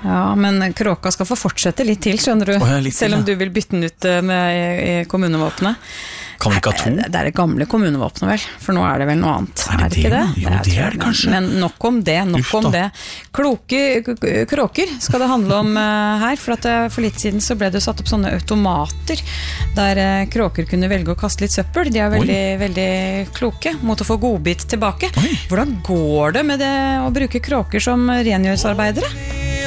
Ja, men kråka skal få fortsette litt til, skjønner du. Litt Selv om til, du vil bytte den ut med kommunevåpenet. Kan vi ikke ha 2? Det det gamle kommunevåpenet vel, for nå det vel noe annet. Det ikke det? Jo, det det kanskje. Men nok om det, Kloke kråker skal det handle om her, for at for litt siden så ble det satt opp sånne automater, der kråker kunne velge å kaste litt søppel. De veldig, veldig kloke mot å få godbit tilbake. Hvordan går det med det å bruke kråker som rengjøringsarbeidere?